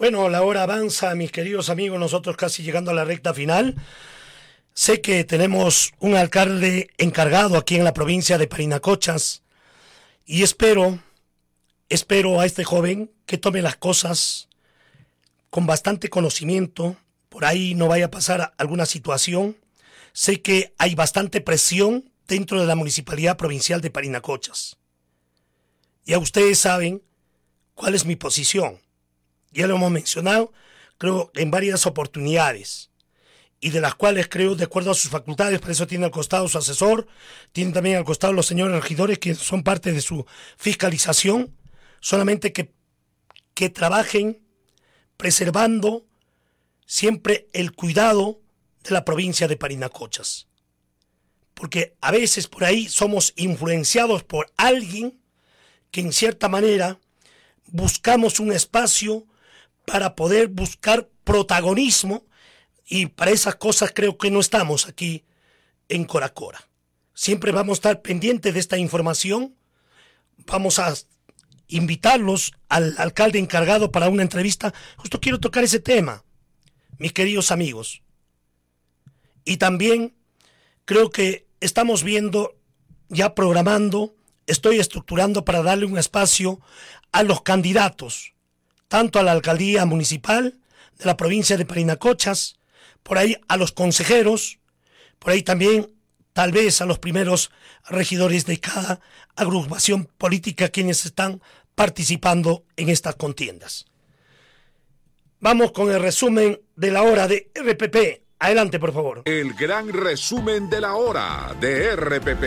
Bueno, la hora avanza, mis queridos amigos, nosotros casi llegando a la recta final. Sé que tenemos un alcalde encargado aquí en la provincia de Parinacochas y espero a este joven que tome las cosas con bastante conocimiento, por ahí no vaya a pasar alguna situación. Sé que hay bastante presión dentro de la Municipalidad Provincial de Parinacochas. Ya ustedes saben cuál es mi posición. Ya lo hemos mencionado, creo, en varias oportunidades, y de las cuales creo, de acuerdo a sus facultades, por eso tiene al costado su asesor, tiene también al costado los señores regidores que son parte de su fiscalización, solamente que trabajen preservando siempre el cuidado de la provincia de Parinacochas. Porque a veces por ahí somos influenciados por alguien que en cierta manera buscamos un espacio para poder buscar protagonismo, y para esas cosas creo que no estamos aquí en Coracora. Siempre vamos a estar pendientes de esta información. Vamos a invitarlos al alcalde encargado para una entrevista. Justo quiero tocar ese tema, mis queridos amigos. Y también creo que estamos viendo, ya programando, estoy estructurando para darle un espacio a los candidatos, tanto a la alcaldía municipal de la provincia de Parinacochas, por ahí a los consejeros, por ahí también tal vez a los primeros regidores de cada agrupación política quienes están participando en estas contiendas. Vamos con el resumen de la hora de RPP. Adelante, por favor. El gran resumen de la hora de RPP.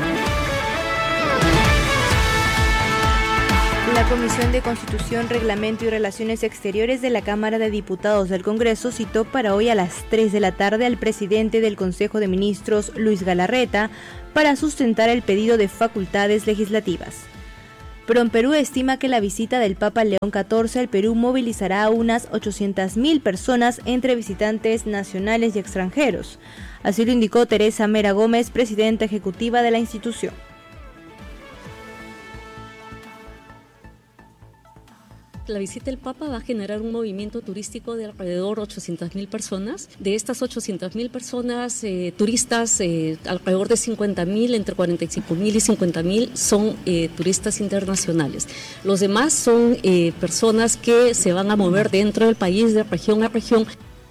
La Comisión de Constitución, Reglamento y Relaciones Exteriores de la Cámara de Diputados del Congreso citó para hoy a las 3 de la tarde al presidente del Consejo de Ministros, Luis Galarreta, para sustentar el pedido de facultades legislativas. PROMPERÚ estima que la visita del Papa León XIV al Perú movilizará a unas 800.000 personas entre visitantes nacionales y extranjeros. Así lo indicó Teresa Mera Gómez, presidenta ejecutiva de la institución. La visita del Papa va a generar un movimiento turístico de alrededor de 800.000 personas. De estas 800.000 personas, turistas, alrededor de 50.000, entre 45.000 y 50.000 son turistas internacionales. Los demás son personas que se van a mover dentro del país, de región a región.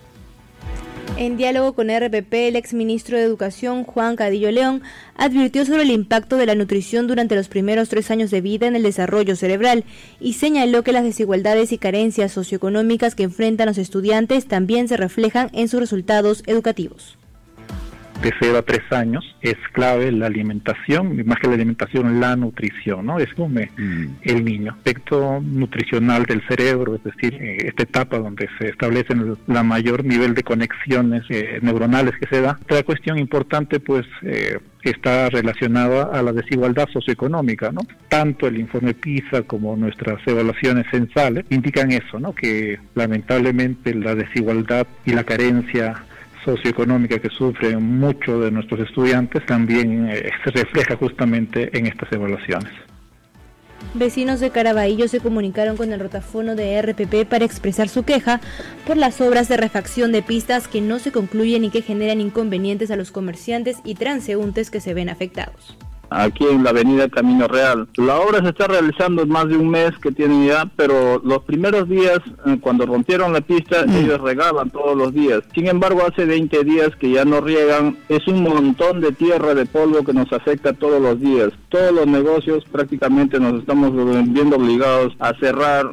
En diálogo con RPP, el exministro de Educación, Juan Cadillo León, advirtió sobre el impacto de la nutrición durante los primeros 3 años de vida en el desarrollo cerebral y señaló que las desigualdades y carencias socioeconómicas que enfrentan los estudiantes también se reflejan en sus resultados educativos. De 0 a 3 años es clave la alimentación, y más que la alimentación, la nutrición, ¿no? Es como el niño, aspecto nutricional del cerebro, es decir, esta etapa donde se establece la mayor nivel de conexiones neuronales que se da. Otra cuestión importante, pues, está relacionada a la desigualdad socioeconómica, ¿no? Tanto el informe PISA como nuestras evaluaciones censales indican eso, ¿no? Que lamentablemente la desigualdad y la carencia socioeconómica que sufren muchos de nuestros estudiantes también se refleja justamente en estas evaluaciones. Vecinos de Caraballo se comunicaron con el rotafono de RPP para expresar su queja por las obras de refacción de pistas que no se concluyen y que generan inconvenientes a los comerciantes y transeúntes que se ven afectados. Aquí en la avenida Camino Real. La obra se está realizando más de un mes que tienen ya, pero los primeros días, cuando rompieron la pista, ellos regaban todos los días. Sin embargo, hace 20 días que ya no riegan. Es un montón de tierra, de polvo que nos afecta todos los días. Todos los negocios prácticamente nos estamos viendo obligados a cerrar.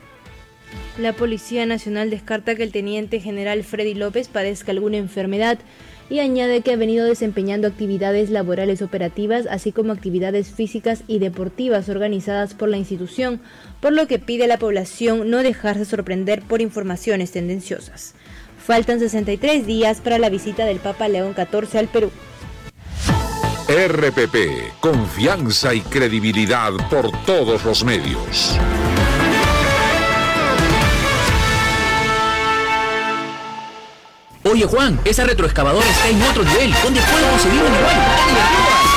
La Policía Nacional descarta que el teniente general Freddy López padezca alguna enfermedad y añade que ha venido desempeñando actividades laborales operativas, así como actividades físicas y deportivas organizadas por la institución, por lo que pide a la población no dejarse sorprender por informaciones tendenciosas. Faltan 63 días para la visita del Papa León XIV al Perú. RPP, confianza y credibilidad por todos los medios. Oye Juan, esa retroexcavadora está en otro nivel. ¿Dónde puedo conseguir una igual?